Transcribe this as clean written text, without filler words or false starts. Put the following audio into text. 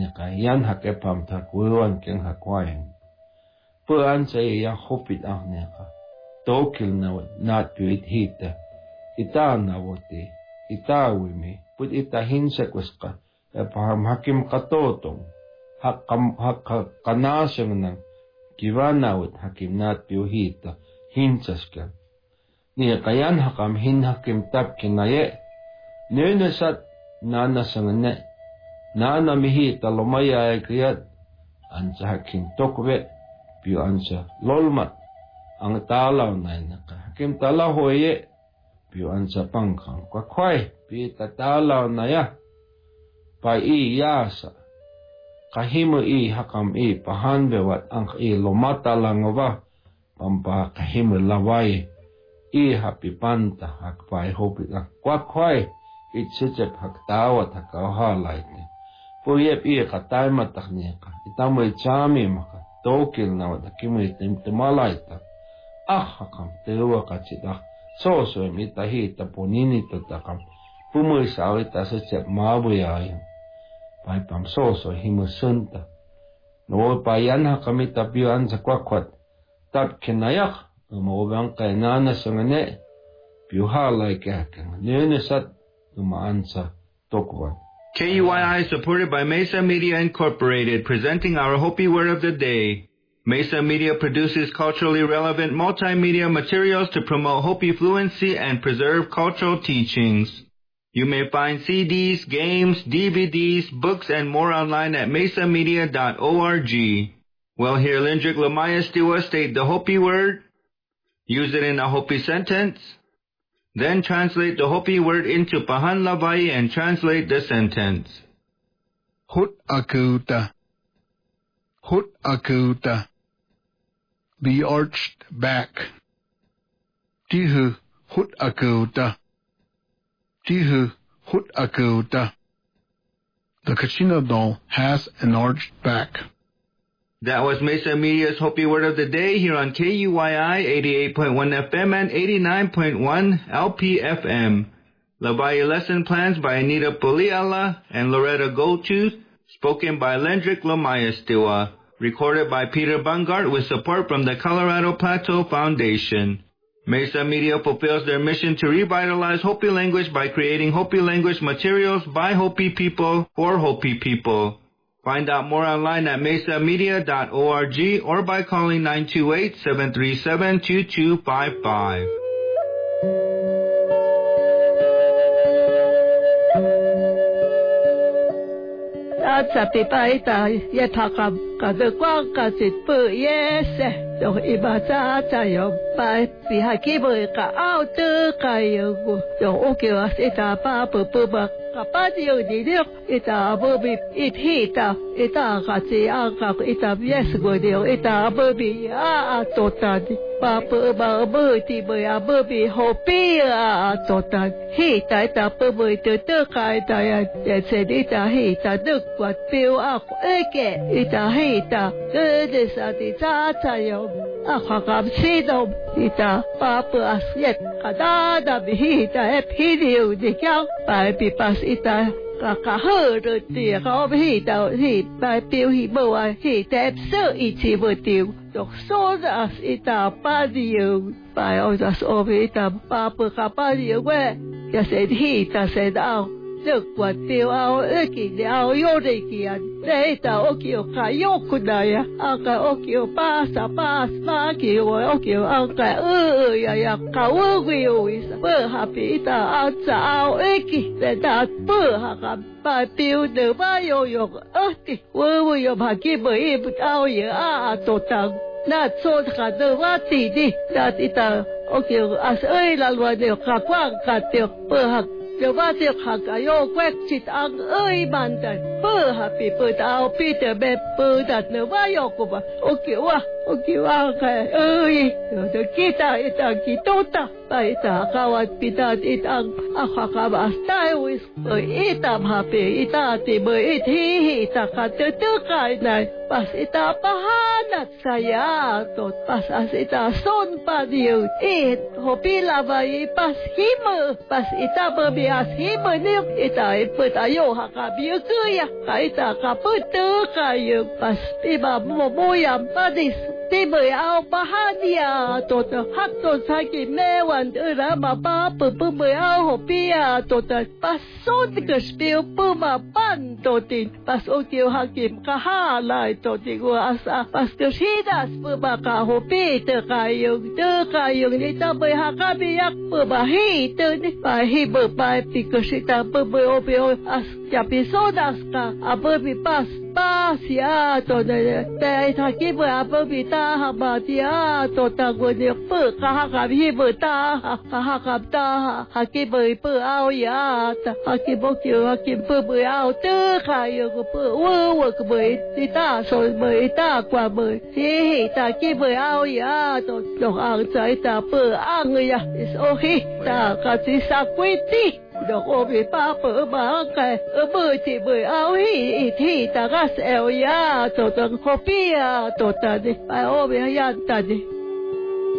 ka yan hakepam ta kuwan keng hakwaen pu an say ya hopit ah ne ka tokil na nat puit hita ita na wote ita wimi put ita hinsa kuska paham hakim katotong hak kanasang nang kiwanawat hakim nat piuhita hinsas ka niya kayan hakam hin hakim tap kinaye nenasat nana sangane nana mihi talomaya kiyat ansa hakim tokwe piu ansa lolmat ang talaw na naka hakim talaw hoye piu ansa pangkang kwakway piu tatalaw na ya pa yasa kahimu hakam pahanbewat ang lomata langova pampa kahimu laway happy panta hakpai hopi kwakway itsitsep haktawat hakawhalay puyep katay matakniya itamoy chami maka tokil na wad hakimu timalaita hakam tewa kachita soso mitahi taponini totakam pumuy sawita sitsep mabuyayang pai pam soso himu sunta no payan hakami tapian sa kwakwat tap kinayak umobang kay nana sangane piuhalay kakang nenesat dumaan sa tokwan. KUYI supported by Mesa Media Incorporated, presenting our Hopi Word of the Day. Mesa Media produces culturally relevant multimedia materials to promote Hopi fluency and preserve cultural teachings. You may find CDs, games, DVDs, books, and more online at mesamedia.org. Well, here Lindrick Lamaya Stiwa state the Hopi word, use it in a Hopi sentence, then translate the Hopi word into Pahan Lavai and translate the sentence. Hut akuta. Be arched back. Tihu hut akuta. The Kachina doll has an arched back. That was Mesa Media's Hopi Word of the Day here on KUYI 88.1 FM and 89.1 LPFM. Lavai lesson plans by Anita Puliala and Loretta Goldtooth, spoken by Lendrick Lomayastiwa, recorded by Peter Bungart with support from the Colorado Plateau Foundation. Mesa Media fulfills their mission to revitalize Hopi language by creating Hopi language materials by Hopi people for Hopi people. Find out more online at mesamedia.org or by calling 928-737-2255. Doch ibaca cayo pai pihaki berka auto kayo doch oke was ita pa papa kapadio didio ita bobi ita kati aka ita yes godio ita bobi totadi papa babuti bobi hopi totadi ita bobi to kai ta ya sedita ita duk wat piu aku eke ita de sati cayo akakabsido ita papa asyet kadada bihita epidio dikau pai pipas ita kakahur ti kau bihita hi pai piu hi bawa hi tepso ichi botiu dok sodas ita padio pai odas obita papa kapadio we ya sedita sedau duk wat piu au eki au yodekian Leita okio kayokudaya aka okio pas maki okio aka ya kawugio isa happy ita atsa au eki that haka pa piu de bayo yo wo yo baki bai au ya totang na so ka de wati di that ita okio as la lwa de kakwang ka te hak Yo bati kakayo kwek chit ang bandan happy put out Peter be dat no bayo ko ba okay Okiwaka kita itang kituta ita kawat pitat itang akakabas tayo itam hape itati ithi ita katutukay na pas ita pahanat saya tot pas as ita son pa diyo hopila ba pas himo pas ita babias himo niyo ita iputayo hakabiyo kuya kaita kaputukayo pas iba momoyam padis Tiboy ao pahania tota hatto saki mewan rama pa puboy ao hopia tota pasot kaspil puma pan totin pas okio hakim kahalai toti guasa pas kesidas puma ka hopi te kayung ni taboy hakabiyak puma hi te ni pa hi pa pikosita puboy opio as japisodas ka apobi pas ya to de ta ki bu apobi ta ha ba dia to ta go de pu ka ka bi bu ta ha ka ta ha ki bu pu ao ya ta ha ki bo ki ha ki pu bu ao te ka yo ko pu wo ko bu ti ta so bu ta kwa bu hi ta ki bu ao ya to lo ang sai ta pu ang ya is okay ta ka si sa kwiti Được ô bị ba bữa ba cái bữa thì bữa áo hi thì ta gas eo ya tổ tần copia tổ tần đi ai ô bị yan ta đi